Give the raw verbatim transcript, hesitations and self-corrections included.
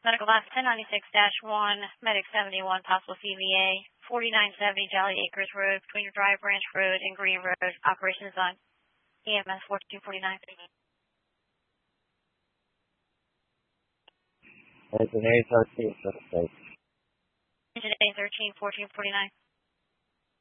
Medical Last ten ninety-six dash one, Medic seventy-one, possible C V A, forty-nine seventy Jolly Acres Road, between your Drive Branch Road and Green Road. Operations on E M S fourteen forty-nine. Engineering thirteen, suspect. Engine A thirteen, fourteen forty-nine.